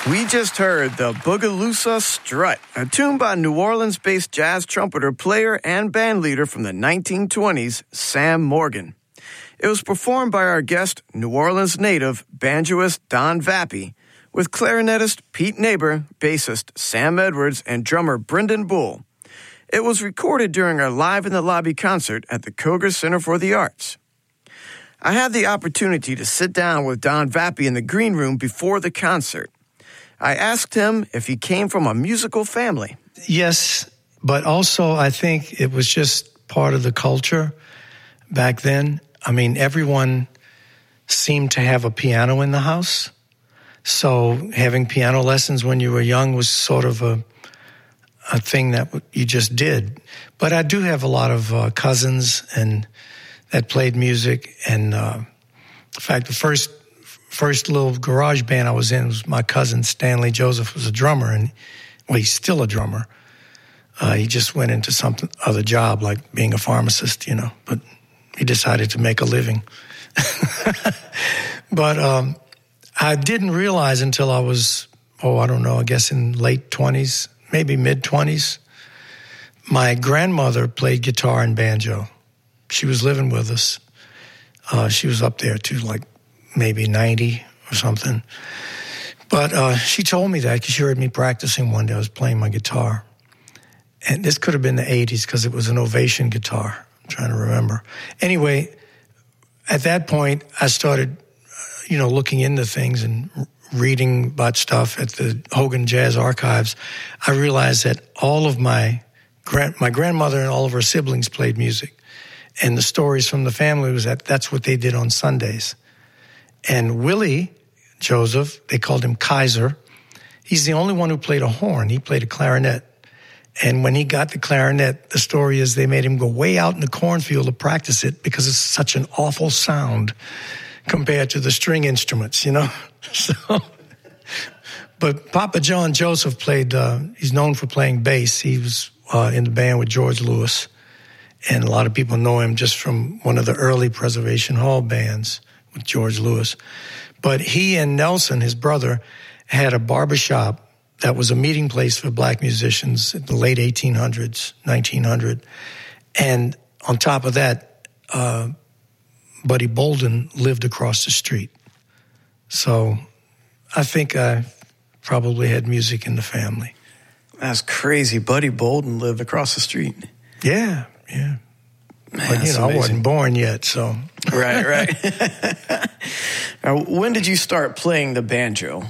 We just heard the Boogaloosa Strut, a tune by New Orleans-based jazz trumpeter, player, and bandleader from the 1920s, Sam Morgan. It was performed by our guest, New Orleans native, banjoist Don Vappy, with clarinetist Pete Neighbor, bassist Sam Edwards, and drummer Brendan Bull. It was recorded during our Live in the Lobby concert at the Koger Center for the Arts. I had the opportunity to sit down with Don Vappy in the green room before the concert. I asked him if he came from a musical family. Yes, but also I think it was just part of the culture back then. I mean, everyone seemed to have a piano in the house. So having piano lessons when you were young was sort of a thing that you just did. But I do have a lot of cousins and that played music. And in fact, the first little garage band I was in was my cousin Stanley Joseph was a drummer, and well, he's still a drummer. He just went into some other job, like being a pharmacist, you know, but he decided to make a living. But I didn't realize until I was, I guess in late 20s, maybe mid-20s, my grandmother played guitar and banjo. She was living with us. She was up there too, like maybe 90 or something. But she told me that because she heard me practicing one day. I was playing my guitar. And this could have been the 80s because it was an Ovation guitar. I'm trying to remember. Anyway, at that point, I started, looking into things and reading about stuff at the Hogan Jazz Archives. I realized that all of my grandmother and all of her siblings played music. And the stories from the family was that that's what they did on Sundays. And Willie Joseph, they called him Kaiser. He's the only one who played a horn. He played a clarinet. And when he got the clarinet, the story is they made him go way out in the cornfield to practice it because it's such an awful sound compared to the string instruments, So, but Papa John Joseph played, he's known for playing bass. He was in the band with George Lewis. And a lot of people know him just from one of the early Preservation Hall bands with George Lewis. But he and Nelson, his brother, had a barbershop that was a meeting place for black musicians in the late 1800s, 1900. And on top of that, Buddy Bolden lived across the street. So I think I probably had music in the family. That's crazy. Buddy Bolden lived across the street. Yeah. Man, but, I wasn't born yet, so. Right. Now, when did you start playing the banjo?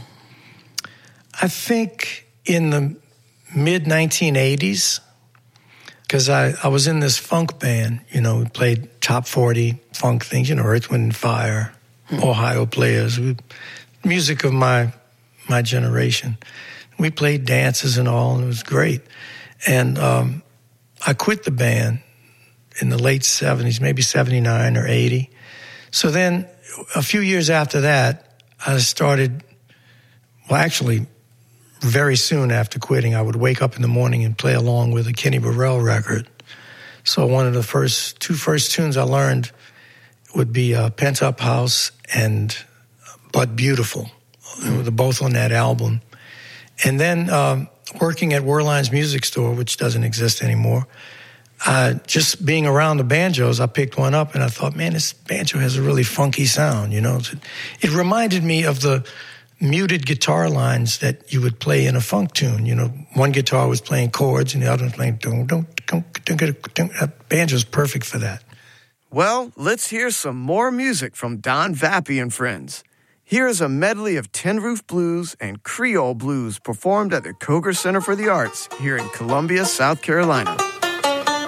I think in the mid-1980s, because I was in this funk band, we played top 40 funk things, Earth, Wind and Fire, Ohio Players, music of my generation. We played dances and all, and it was great. And I quit the band in the late 70s, maybe 79 or 80. So then a few years after that, I started, actually very soon after quitting, I would wake up in the morning and play along with a Kenny Burrell record. So one of the two first tunes I learned would be Pent Up House and But Beautiful. They were both on that album. And then working at Werline's Music Store, which doesn't exist anymore, just being around the banjos, I picked one up and I thought, man, this banjo has a really funky sound, It reminded me of the muted guitar lines that you would play in a funk tune. One guitar was playing chords and the other was playing banjo's perfect for that. Well, let's hear some more music from Don Vappy and friends. Here is a medley of Tin Roof Blues and Creole Blues performed at the Koger Center for the Arts here in Columbia, South Carolina.